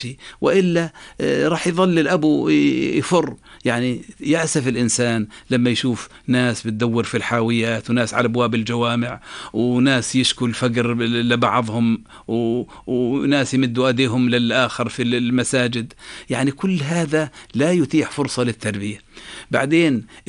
وإلا راح يظل الأب يفر. يعني يأسف الإنسان لما يشوف ناس بتدور في الحاويات، وناس على أبواب الجوامع، وناس يشكوا الفقر لبعضهم، وناس يمدوا أيديهم للآخر في المساجد. يعني كل هذا لا يتيح فرصة للتربية. بعدين